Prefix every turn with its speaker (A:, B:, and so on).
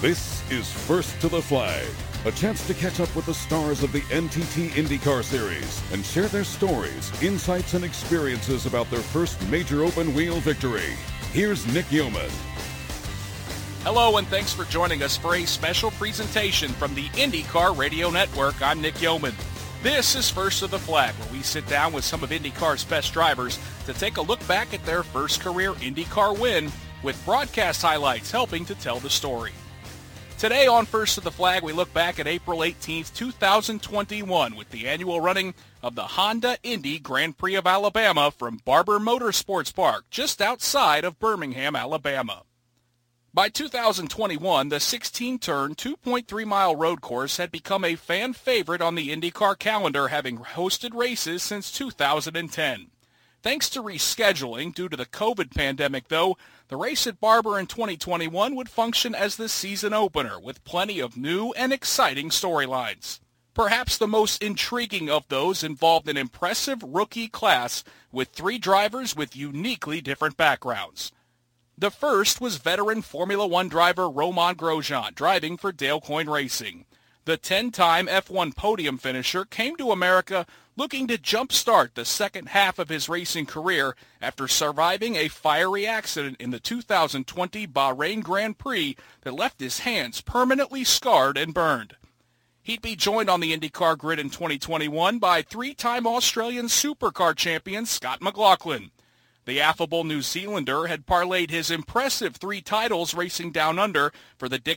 A: This is First to the Flag, a chance to catch up with the stars of the NTT IndyCar Series and share their stories, insights, and experiences about their first major open-wheel victory. Here's Nick Yeoman.
B: Hello, and thanks for joining us for a special presentation from the IndyCar Radio Network. I'm Nick Yeoman. This is First to the Flag, where we sit down with some of IndyCar's best drivers to take a look back at their first career IndyCar win, with broadcast highlights helping to tell the story. Today on First to the Flag, we look back at April 18, 2021, with the annual running of the Honda Indy Grand Prix of Alabama from Barber Motorsports Park, just outside of Birmingham, Alabama. By 2021, the 16-turn, 2.3-mile road course had become a fan favorite on the IndyCar calendar, having hosted races since 2010. Thanks to rescheduling due to the COVID pandemic, though, the race at Barber in 2021 would function as the season opener, with plenty of new and exciting storylines. Perhaps the most intriguing of those involved an impressive rookie class with 3 drivers with uniquely different backgrounds. The first was veteran Formula One driver Romain Grosjean, driving for Dale Coyne Racing. The 10-time F1 podium finisher came to America looking to jumpstart the second half of his racing career after surviving a fiery accident in the 2020 Bahrain Grand Prix that left his hands permanently scarred and burned. He'd be joined on the IndyCar grid in 2021 by 3-time Australian Supercar champion Scott McLaughlin. The affable New Zealander had parlayed his impressive 3 titles racing down under for the